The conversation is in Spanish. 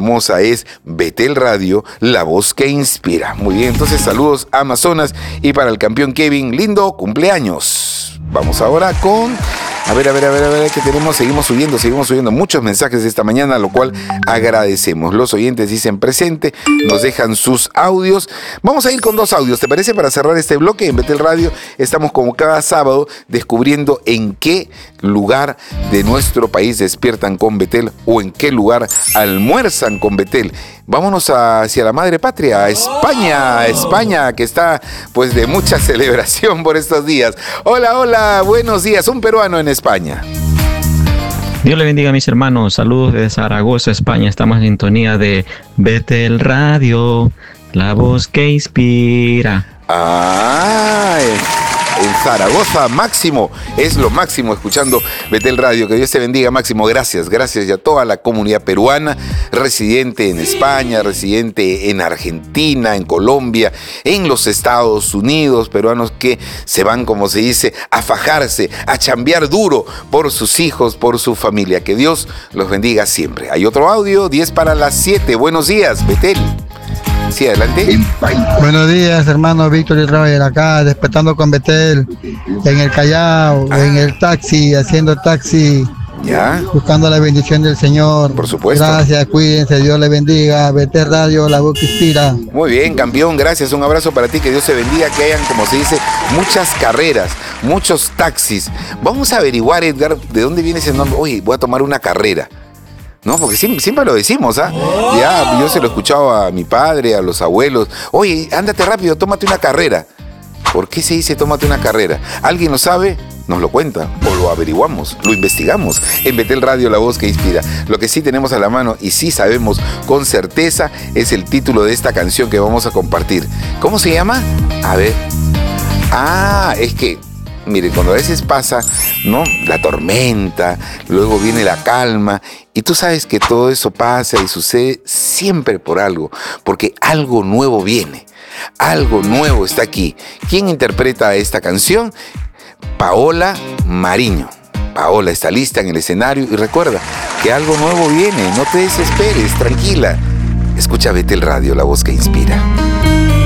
hermosa es Betel Radio, la voz que inspira. Muy bien, entonces saludos a Amazonas y para el campeón Kevin, lindo cumpleaños. Vamos ahora con... A ver, ¿qué tenemos? Seguimos subiendo muchos mensajes esta mañana, lo cual agradecemos. Los oyentes dicen presente, nos dejan sus audios. Vamos a ir con 2 audios, ¿te parece? Para cerrar este bloque en Betel Radio, estamos como cada sábado descubriendo en qué lugar de nuestro país despiertan con Betel o en qué lugar almuerzan con Betel. Vámonos hacia la madre patria, a España, que está pues de mucha celebración por estos días. Hola, buenos días, un peruano en España. Dios le bendiga a mis hermanos, saludos desde Zaragoza, España. Estamos en sintonía de Betel Radio, la voz que inspira. En Zaragoza, Máximo, es lo máximo escuchando Betel Radio. Que Dios te bendiga, Máximo. Gracias y a toda la comunidad peruana, residente en España, residente en Argentina, en Colombia, en los Estados Unidos, peruanos que se van, como se dice, a fajarse, a chambear duro por sus hijos, por su familia. Que Dios los bendiga siempre. Hay otro audio, 10:07. Buenos días, Betel. Sí, adelante. Buenos días, hermano Víctor y Rafael, acá despertando con Betel, en el Callao, en el taxi, haciendo taxi, ya, buscando la bendición del Señor. Por supuesto. Gracias, cuídense, Dios le bendiga. Betel Radio, la voz que inspira. Muy bien, campeón, gracias, un abrazo para ti, que Dios te bendiga, que hayan, como se dice, muchas carreras, muchos taxis. Vamos a averiguar, Edgar, de dónde viene ese nombre. Oye, voy a tomar una carrera. No, porque siempre lo decimos, ¿ah? Ya, yo se lo he escuchado a mi padre, a los abuelos. Oye, ándate rápido, tómate una carrera. ¿Por qué se dice tómate una carrera? ¿Alguien lo sabe? Nos lo cuenta, o lo averiguamos, lo investigamos en Betel Radio, la voz que inspira. Lo que sí tenemos a la mano y sí sabemos con certeza es el título de esta canción que vamos a compartir. ¿Cómo se llama? A ver. Es que... Mire, cuando a veces pasa, ¿no?, la tormenta, luego viene la calma, y tú sabes que todo eso pasa y sucede siempre por algo, porque algo nuevo viene, algo nuevo está aquí. ¿Quién interpreta esta canción? Paola Mariño. Paola está lista en el escenario y recuerda que algo nuevo viene, no te desesperes, tranquila. Escucha Betel Radio, la voz que inspira.